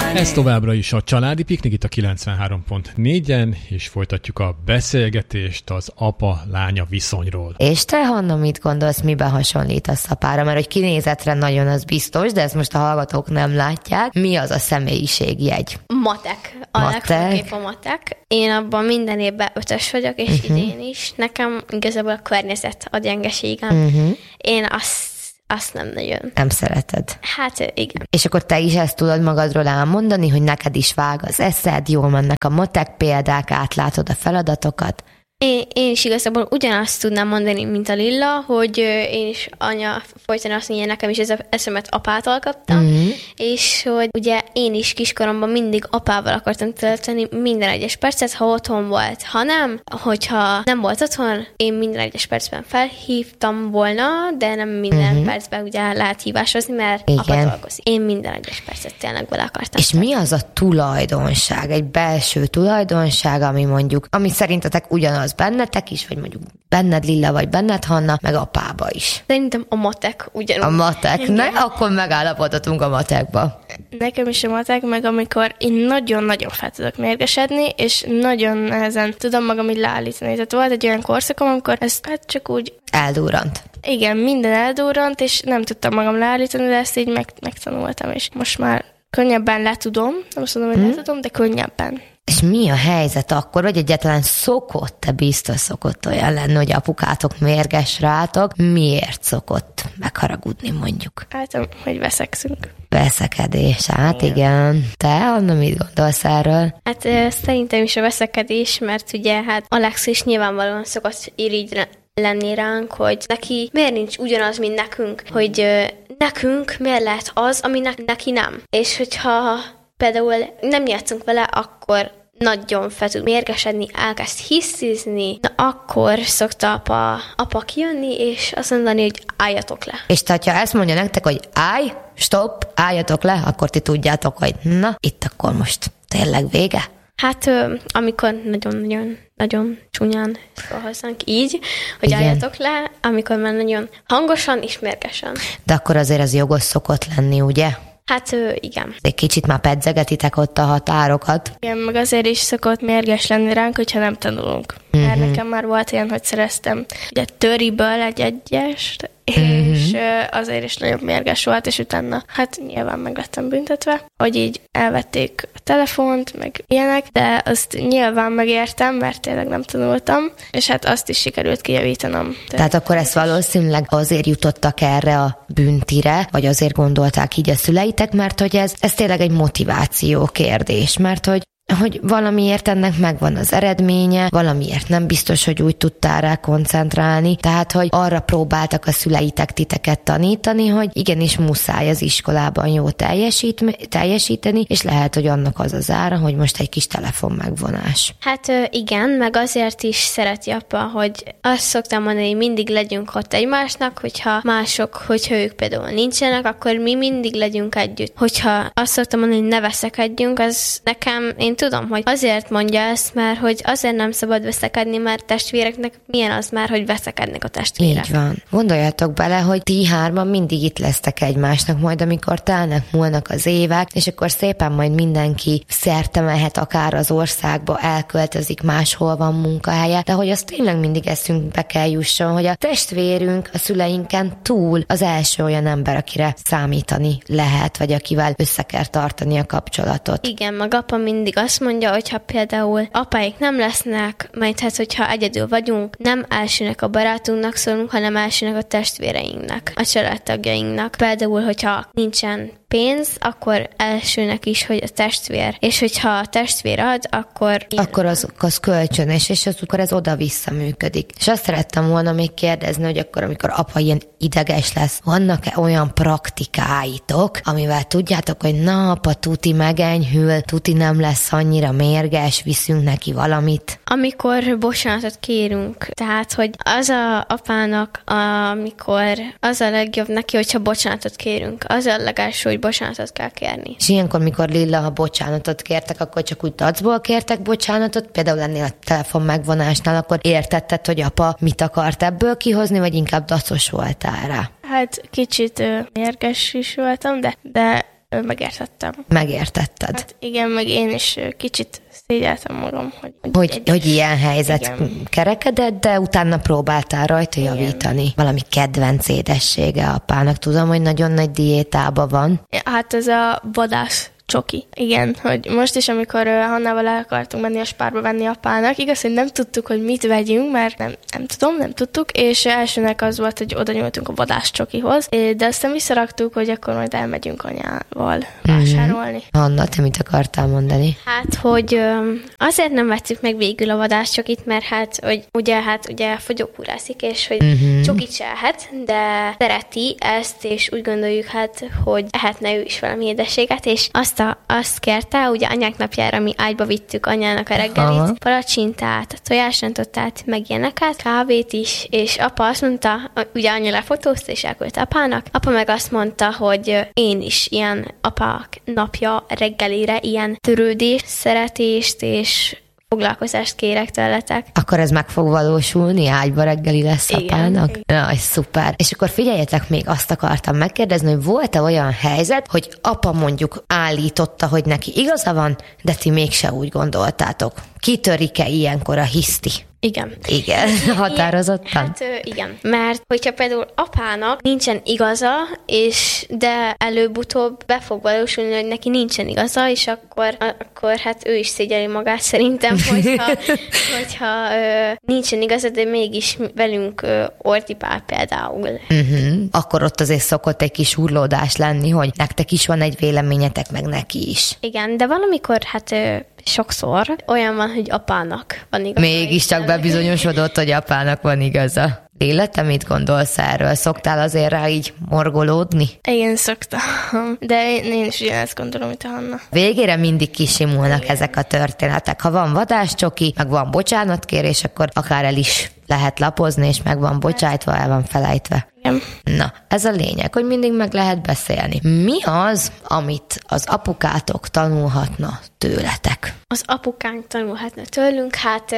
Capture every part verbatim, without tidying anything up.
Ez továbbra is a Családi Piknik itt a kilencvenhárom pont négyen, és folytatjuk a beszélgetést az apa-lánya viszonyról. És te, Hanna, mit gondolsz, miben hasonlítasz apára? Mert hogy kinézetre nagyon az biztos, de ezt most a hallgatók nem látják. Mi az a személyiségjegy? Matek. A matek. legfőképp a matek. Én abban minden évben ötös vagyok, és uh-huh. idén is. Nekem igazából a környezet a gyengeségem. Uh-huh. Én azt Azt nem nagyon. Nem szereted. Hát igen. És akkor te is ezt tudod magadról elmondani, hogy neked is vág az eszed, jól mennek a matek példák, átlátod a feladatokat? Én, én is igazából ugyanazt tudnám mondani, mint a Lilla, hogy én is anya folyton azt mondja, nekem is ez a eszemet apától kaptam, mm-hmm. és hogy ugye én is kiskoromban mindig apával akartam tölteni minden egyes percet, ha otthon volt. Ha nem, hogyha nem volt otthon, én minden egyes percben felhívtam volna, de nem minden mm-hmm. percben ugye lehet hívásozni, mert igen. apa dolgozik. Én minden egyes percet tényleg vele akartam. És mi az a tulajdonság, egy belső tulajdonság, ami mondjuk, ami szerintetek ugyanaz bennetek is, vagy mondjuk benned Lilla, vagy benned Hanna, meg apába is? Szerintem a matek ugyanúgy. A matek, ne? Akkor megállapodhatunk a matekba. Nekem is a matek, meg amikor én nagyon-nagyon fel tudok mérgesedni, és nagyon nehezen tudom magam így leállítani. Tehát volt egy olyan korszakom, amikor ez hát csak úgy... Eldurrant. Igen, minden eldurrant, és nem tudtam magam leállítani, de ezt így meg, megtanultam, és most már könnyebben letudom, nem azt mondom, hogy hmm. letudom, de könnyebben. És mi a helyzet akkor, vagy egyáltalán szokott, te biztos szokott olyan lenni, hogy apukátok mérges rátok? Miért szokott megharagudni, mondjuk? Hát, hogy veszekszünk. Veszekedés, hát igen. igen. Te, Anna, mit gondolsz erről? Hát ö, szerintem is a veszekedés, mert ugye hát Alex is nyilvánvalóan szokott irigyre lenni ránk, hogy neki miért nincs ugyanaz, mint nekünk, hogy ö, nekünk miért lehet az, ami ne- neki nem. És hogyha például nem játszunk vele, akkor nagyon fel tud mérgesedni, elkezd hisztizni, na akkor szokta apa, apa kijönni, és azt mondani, hogy álljatok le. És tehát, ha ezt mondja nektek, hogy állj, stop, álljatok le, akkor ti tudjátok, hogy na, itt akkor most tényleg vége? Hát, amikor nagyon-nagyon nagyon csúnyán szól hozzánk így, hogy igen. álljatok le, amikor már nagyon hangosan és mérgesen. De akkor azért az jogos szokott lenni, ugye? Hát igen. Egy kicsit már pedzegetitek ott a határokat. Igen, meg azért is szokott mérges lenni ránk, hogyha nem tanulunk. Mm-hmm. Mert nekem már volt ilyen, hogy szereztem ugye töriből egy egyest, mm-hmm. és azért is nagyon mérges volt, és utána hát nyilván meg lettem büntetve, hogy így elvették a telefont, meg ilyenek, de azt nyilván megértem, mert tényleg nem tanultam, és hát azt is sikerült kijavítanom. Tehát akkor ezt valószínűleg azért jutottak erre a büntire, vagy azért gondolták így a szüleitek, mert hogy ez, ez tényleg egy motiváció kérdés, mert hogy hogy valamiért ennek megvan az eredménye, valamiért nem biztos, hogy úgy tudtál rá koncentrálni, tehát, hogy arra próbáltak a szüleitek titeket tanítani, hogy igenis muszáj az iskolában jó teljesít, teljesíteni, és lehet, hogy annak az az ára, hogy most egy kis telefon megvonás. Hát igen, meg azért is szereti apa, hogy azt szoktam mondani, hogy mindig legyünk ott egymásnak, hogyha mások, hogyha ők például nincsenek, akkor mi mindig legyünk együtt. Hogyha azt szoktam mondani, hogy ne veszekedjünk, az nekem, én tudom, hogy azért mondja ezt, mert hogy azért nem szabad veszekedni, mert testvéreknek milyen az már, hogy veszekednek a testvérek. Így van. Gondoljatok bele, hogy ti hárman mindig itt lesztek egymásnak, majd amikor telnek, múlnak az évek, és akkor szépen majd mindenki szerte mehet akár az országba, elköltözik, máshol van munkahelye, de hogy az tényleg mindig eszünkbe kell jusson, hogy a testvérünk a szüleinken túl az első olyan ember, akire számítani lehet, vagy akivel össze kell tartani a kapcsolatot. Igen, meg apa mindig azt mondja, hogyha például apáik nem lesznek, majd hát, hogyha egyedül vagyunk, nem elsőnek a barátunknak szólunk, hanem elsőnek a testvéreinknek, a családtagjainknak. Például, hogyha nincsen pénz, akkor elsőnek is, hogy a testvér. És hogyha a testvér ad, akkor... Akkor az, az kölcsönös, és az, akkor ez oda-vissza működik. És azt szerettem volna még kérdezni, hogy akkor, amikor apa ilyen ideges lesz, vannak-e olyan praktikáitok, amivel tudjátok, hogy na, apa tuti megenyhül, tuti nem lesz annyira mérges, viszünk neki valamit? Amikor bocsánatot kérünk. Tehát, hogy az a apának, amikor az a legjobb neki, hogyha bocsánatot kérünk. Az a legelső, hogy bocsánatot kell kérni. És ilyenkor, mikor Lilla, ha bocsánatot kértek, akkor csak úgy dacból kértek bocsánatot, például ennél a telefon megvonásnál, akkor értetted, hogy apa mit akart ebből kihozni, vagy inkább dacos voltál rá? Hát kicsit ö, mérges is voltam, de, de megértettem. Megértetted. Hát igen, meg én is kicsit szégyeltem magam, hogy... Hogy, egy... hogy ilyen helyzet igen. kerekedett, de utána próbáltál rajta igen. javítani. Valami kedvenc édessége apának. Tudom, hogy nagyon nagy diétában van. Hát ez a vadász csoki. Igen, hogy most is, amikor uh, Hannával el akartunk menni a Spárba venni apának, igaz, hogy nem tudtuk, hogy mit vegyünk, mert nem, nem tudom, nem tudtuk, és elsőnek az volt, hogy oda nyúltunk a vadász csokihoz, de aztán visszaraktuk, hogy akkor majd elmegyünk anyával vásárolni. Mm-hmm. Hanna, te mit akartál mondani? Hát, hogy ö, azért nem vettük meg végül a vadász csokit, mert hát, hogy ugye, hát ugye fogyókúrászik, és hogy mm-hmm. csokit se ehet, de szereti ezt, és úgy gondoljuk hát, hogy ehetne ő is valami édességet, és azt A, azt kérte, ugye anyák napjára mi ágyba vittük anyának a reggelit, aha. palacsintát, tojásrontottát, meg ilyeneket, kávét is, és apa azt mondta, ugye anya lefotózta és elküldte apának, apa meg azt mondta, hogy én is ilyen apák napja reggelire ilyen törődést, szeretést és foglalkozást kérek tőletek. Akkor ez meg fog valósulni? Ágyba reggeli lesz igen, apának? Igen. Jaj, szuper. És akkor figyeljetek, még azt akartam megkérdezni, hogy volt-e olyan helyzet, hogy apa mondjuk állította, hogy neki igaza van, de ti mégse úgy gondoltátok. Kitörik-e ilyenkor a hiszti? Igen. Igen, határozottan? Hát igen, mert hogyha például apának nincsen igaza, és de előbb-utóbb be fog valósulni, hogy neki nincsen igaza, és akkor, akkor hát ő is szégyeli magát szerintem, hogyha, hogyha ö, nincsen igaza, de mégis velünk ö, ordibál például. Uh-huh. Akkor ott azért szokott egy kis urlódás lenni, hogy nektek is van egy véleményetek, meg neki is. Igen, de valamikor hát ö, sokszor olyan van, hogy apának van igaza. Mégiscsak bebizonyosodott, hogy apának van igaza. Léla, te mit gondolsz erről? Szoktál azért rá így morgolódni? Igen, szoktam. De én, én is ugyanezt gondolom, mint a Hanna. Végére mindig kisimulnak igen. ezek a történetek. Ha van vadászcsoki, meg van bocsánatkérés, akkor akár el is lehet lapozni, és meg van bocsájtva, el van felejtve. Igen. Na, ez a lényeg, hogy mindig meg lehet beszélni. Mi az, amit az apukátok tanulhatna tőletek? Az apukánk tanulhatna tőlünk, hát...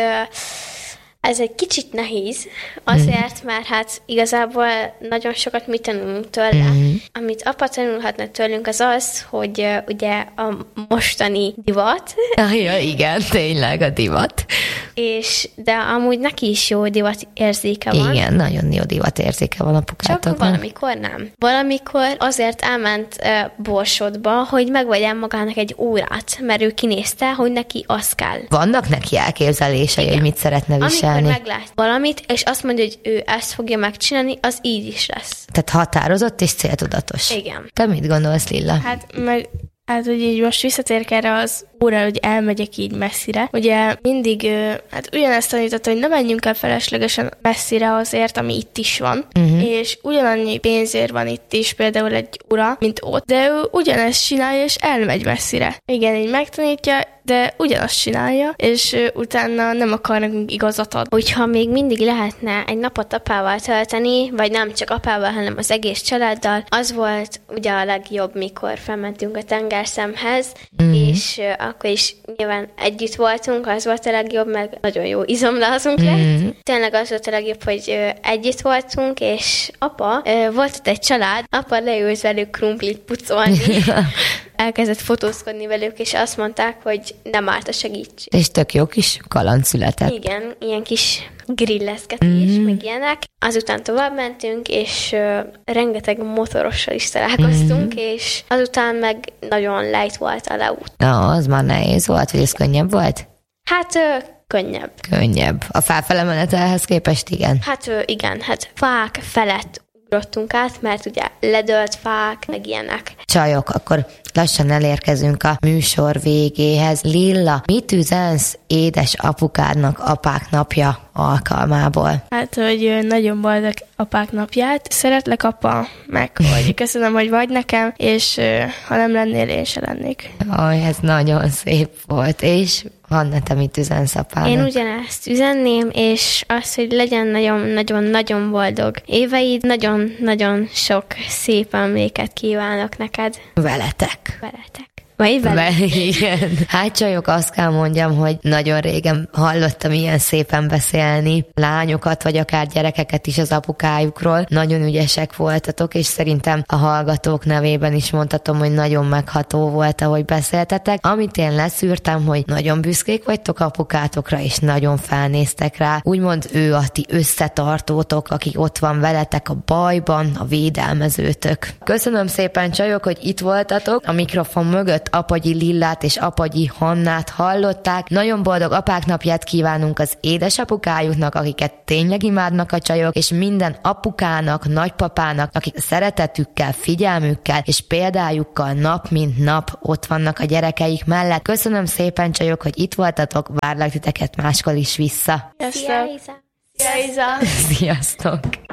Ez egy kicsit nehéz, azért, mert hát igazából nagyon sokat mi tanulunk tőle. Mm-hmm. Amit apa tanulhatna tőlünk, az az, hogy uh, ugye a mostani divat. Ah, ja, igen, tényleg a divat. És, de amúgy neki is jó divat érzéke van. Igen, nagyon jó divat érzéke van apukátoknak. Csak valamikor nem. Valamikor azért elment uh, Borsodba, hogy megvegyen magának egy órát, mert ő kinézte, hogy neki az kell. Vannak neki elképzelései, igen. hogy mit szeretne viselni. Amikor meglát valamit, és azt mondja, hogy ő ezt fogja megcsinálni, az így is lesz. Tehát határozott és céltudatos. Igen. Te mit gondolsz, Lilla? Hát meg... Hát, hogy így most visszatérek erre az óra, hogy elmegyek így messzire. Ugye mindig, hát ugyanezt tanította, hogy ne menjünk el feleslegesen messzire azért, ami itt is van. Uh-huh. És ugyanannyi pénzért van itt is például egy óra, mint ott, de ő ugyanezt csinálja, és elmegy messzire. Igen, így megtanítja, de ugyanazt csinálja, és utána nem akar nekünk igazat adni. Hogyha még mindig lehetne egy napot apával tölteni, vagy nem csak apával, hanem az egész családdal, az volt ugye a legjobb, mikor felmentünk a tengerszemhez, mm. és uh, akkor is nyilván együtt voltunk, az volt a legjobb, meg nagyon jó izomlázunk mm. lett. Tényleg az volt a legjobb, hogy uh, együtt voltunk, és apa, uh, volt ott egy család, apa leült velük krumplit pucolni, elkezdett fotózkodni velük, és azt mondták, hogy nem árt a segítség. És tök jó kis kaland született. Igen, ilyen kis grillezgetés, mm. meg ilyenek. Azután tovább mentünk, és uh, rengeteg motorossal is találkoztunk, mm. és azután meg nagyon light volt a leút. Na, az már nehéz volt, vagy ez könnyebb volt? Hát uh, könnyebb. Könnyebb. A felfele menetelhez képest igen? Hát uh, igen, hát fák felett ugrottunk át, mert ugye ledölt fák, meg ilyenek. Csajok, akkor lassan elérkezünk a műsor végéhez. Lilla, mit üzensz édes apukádnak apák napja alkalmából? Hát, hogy nagyon boldog apák napját. Szeretlek, apa, meg hogy köszönöm, hogy vagy nekem, és ha nem lennél, én se lennék. Aj, ez nagyon szép volt. És Hanna, te mit üzensz apának? Én ugyanezt üzenném, és az, hogy legyen nagyon-nagyon-nagyon boldog éveid, nagyon-nagyon sok szép emléket kívánok neked. Veletek. Veletek. Vagy velem. Igen. Hát csajok, azt kell mondjam, hogy nagyon régen hallottam ilyen szépen beszélni lányokat, vagy akár gyerekeket is az apukájukról. Nagyon ügyesek voltatok, és szerintem a hallgatók nevében is mondhatom, hogy nagyon megható volt, ahogy beszéltetek. Amit én leszűrtem, hogy nagyon büszkék vagytok apukátokra, és nagyon felnéztek rá. Úgymond ő a ti összetartótok, akik ott van veletek a bajban, a védelmezőtök. Köszönöm szépen, csajok, hogy itt voltatok. A mikrofon mögött Apagyi Lillát és Apagyi Hannát hallották. Nagyon boldog apák napját kívánunk az édesapukájuknak, akiket tényleg imádnak a csajok, és minden apukának, nagypapának, akik szeretetükkel, figyelmükkel és példájukkal nap mint nap ott vannak a gyerekeik mellett. Köszönöm szépen, csajok, hogy itt voltatok, várlak titeket máskor is vissza. Szia, Iza! Szia, Iza! Sziasztok!